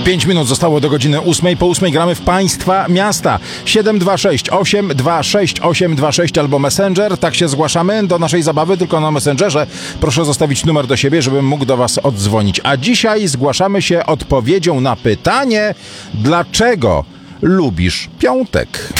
5 minut zostało do godziny 8. Po 8 gramy w Państwa Miasta. 726 826 826 albo Messenger. Tak się zgłaszamy do naszej zabawy, tylko na Messengerze. Proszę zostawić numer do siebie, żebym mógł do Was oddzwonić. A dzisiaj zgłaszamy się odpowiedzią na pytanie, dlaczego lubisz piątek?